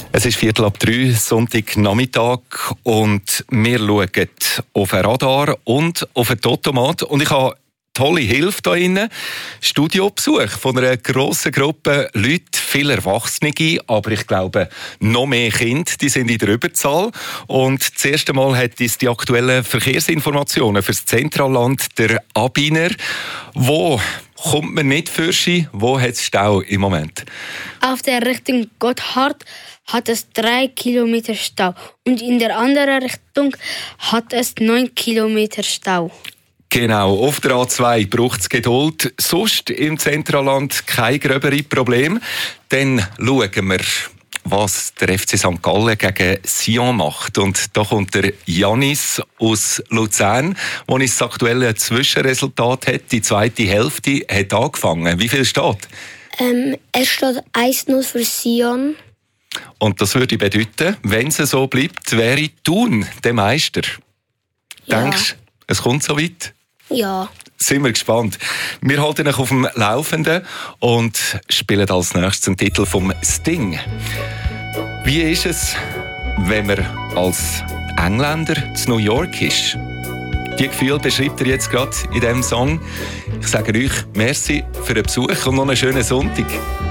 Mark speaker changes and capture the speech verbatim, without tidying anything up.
Speaker 1: Es ist Viertel ab drei, Sonntagnachmittag, und wir schauen auf ein Radar und auf einen Totomat. Und ich habe tolle Hilfe hier drin. Studiobesuch von einer grossen Gruppe Leute, viele Erwachsene, aber ich glaube, noch mehr Kinder, die sind in der Überzahl. Und das erste Mal hat uns die aktuellen Verkehrsinformationen für das Zentralland der Abiner. Wo kommt man nicht für Ski? Wo hat es Stau im Moment?
Speaker 2: Auf der Richtung Gotthard hat es drei Kilometer Stau und in der anderen Richtung hat es neun Kilometer Stau.
Speaker 1: Genau, auf der A zwei braucht es Geduld. Sonst im Zentralland kein gröbere Problem. Dann schauen wir, was der F C Sankt Gallen gegen Sion macht. Und da kommt der Janis aus Luzern, der uns das aktuelle Zwischenresultat hat. Die zweite Hälfte hat angefangen. Wie viel steht?
Speaker 2: Ähm, es steht eins null für Sion.
Speaker 1: Und das würde bedeuten, wenn es so bleibt, wäre Thun der Meister.
Speaker 2: Ja.
Speaker 1: Denkst du, es kommt so weit?
Speaker 2: Ja.
Speaker 1: Sind wir gespannt. Wir halten euch auf dem Laufenden und spielen als nächstes den Titel vom Sting. Wie ist es, wenn man als Engländer zu New York ist? Die Gefühle beschreibt er jetzt gerade in diesem Song. Ich sage euch merci für den Besuch und noch einen schönen Sonntag.